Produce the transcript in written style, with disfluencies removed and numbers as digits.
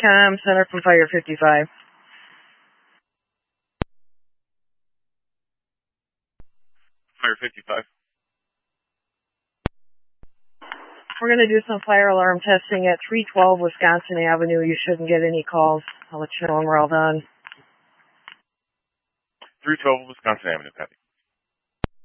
Com Center from Fire 55. Fire 55. We're going to do some fire alarm testing at 312 Wisconsin Avenue. You shouldn't get any calls. I'll let you know when we're all done. 312 Wisconsin Avenue, copy.